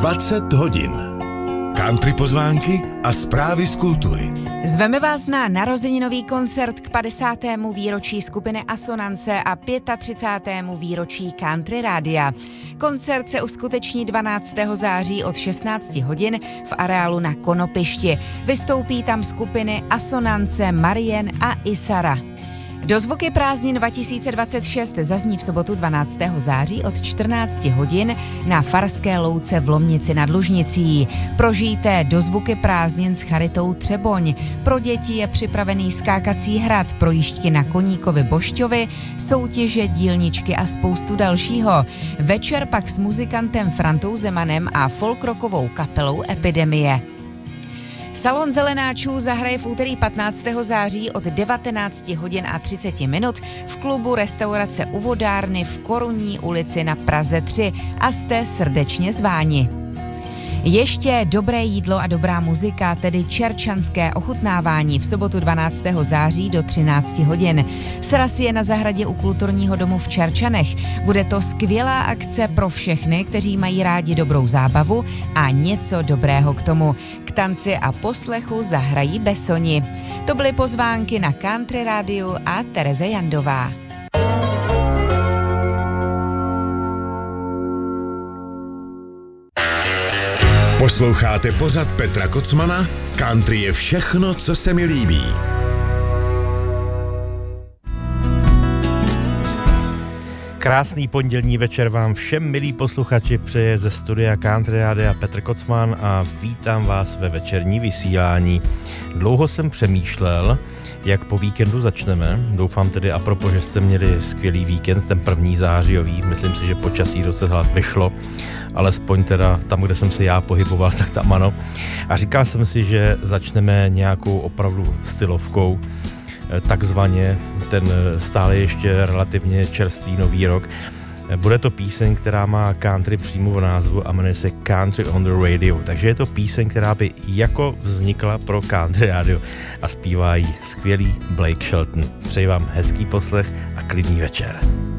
20 hodin. Country pozvánky a zprávy z kultury. Zveme vás na narozeninový koncert k 50. výročí skupiny Asonance a 35. výročí Country Rádia. Koncert se uskuteční 12. září od 16 hodin v areálu na Konopišti. Vystoupí tam skupiny Asonance, Marien a Isara. Dozvuky prázdnin 2026 zazní v sobotu 12. září od 14 hodin na Farské louce v Lomnici nad Lužnicí. Prožijte dozvuky prázdnin s Charitou Třeboň. Pro děti je připravený skákací hrad, projížďky na Koníkovi Bošťovi, soutěže, dílničky a spoustu dalšího. Večer pak s muzikantem Frantou Zemanem a folkrockovou kapelou Epidemie. Salon zelenáčů zahraje v úterý 15. září od 19 hodin a 30 minut v klubu restaurace U vodárny v Korunní ulici na Praze 3 a jste srdečně zváni. Ještě dobré jídlo a dobrá muzika, tedy čerčanské ochutnávání v sobotu 12. září do 13 hodin. Sraz je na zahradě u kulturního domu v Čerčanech. Bude to skvělá akce pro všechny, kteří mají rádi dobrou zábavu a něco dobrého k tomu. K tanci a poslechu zahrají Besoni. To byly pozvánky na Country Rádiu a Tereze Jandová. Posloucháte pořad Petra Kocmana? Country je všechno, co se mi líbí. Krásný pondělní večer vám všem, milí posluchači, přeje ze studia Country Rádia Petr Kocman a vítám vás ve večerní vysílání. Dlouho jsem přemýšlel, jak po víkendu začneme. Doufám tedy apropos, že jste měli skvělý víkend, ten první zářijový. Myslím si, že počasí docela vyšlo, alespoň teda tam, kde jsem se já pohyboval, tak tam ano. A říkal jsem si, že začneme nějakou opravdu stylovkou, takzvaně ten stále ještě relativně čerstvý nový rok. Bude to píseň, která má country přímo v názvu a jmenuje se Country on the Radio. Takže je to píseň, která by jako vznikla pro Country Radio a zpívá ji skvělý Blake Shelton. Přeji vám hezký poslech a klidný večer.